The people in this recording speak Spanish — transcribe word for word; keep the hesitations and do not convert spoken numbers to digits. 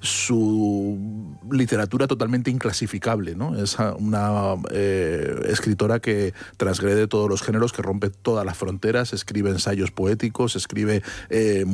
su literatura totalmente inclasificable, ¿no? Es una eh, escritora que transgrede todos los géneros, que rompe todas las fronteras, escribe ensayos poéticos, escribe eh,